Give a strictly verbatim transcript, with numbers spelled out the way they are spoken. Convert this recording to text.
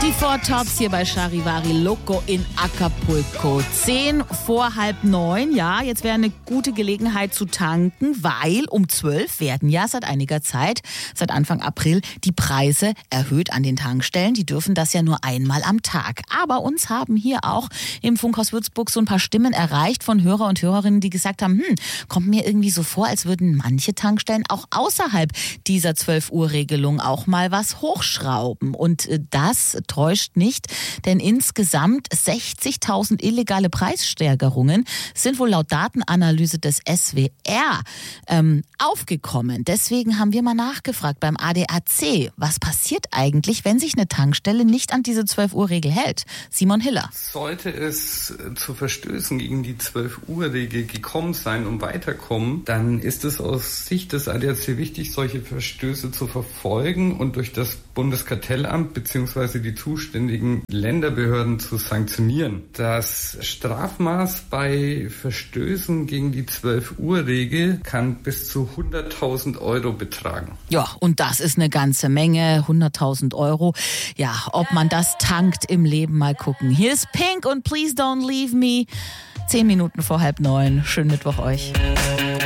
Die Four Tops hier bei Charivari Loco in Acapulco. Zehn vor halb neun, ja, jetzt wäre eine gute Gelegenheit zu tanken, weil um zwölf werden ja seit einiger Zeit, seit Anfang April, die Preise erhöht an den Tankstellen. Die dürfen das ja nur einmal am Tag. Aber uns haben hier auch im Funkhaus Würzburg so ein paar Stimmen erreicht von Hörer und Hörerinnen, die gesagt haben, hm, kommt mir irgendwie so vor, als würden manche Tankstellen auch außerhalb dieser zwölf-Uhr-Regelung auch mal was hochschrauben. Und das täuscht nicht, denn insgesamt sechzigtausend illegale Preissteigerungen sind wohl laut Datenanalyse des S W R ähm, aufgekommen. Deswegen haben wir mal nachgefragt beim A D A C, was passiert eigentlich, wenn sich eine Tankstelle nicht an diese zwölf-Uhr-Regel hält? Simon Hiller. Sollte es zu Verstößen gegen die zwölf-Uhr-Regel gekommen sein und weiterkommen, dann ist es aus Sicht des A D A C wichtig, solche Verstöße zu verfolgen und durch das Bundeskartellamt bzw. die zuständigen Länderbehörden zu sanktionieren. Das Strafmaß bei Verstößen gegen die zwölf-Uhr-Regel kann bis zu hunderttausend Euro betragen. Ja, und das ist eine ganze Menge, hunderttausend Euro. Ja, ob man das tankt im Leben, mal gucken. Hier ist Pink und Please Don't Leave Me. Zehn Minuten vor halb neun. Schönen Mittwoch euch.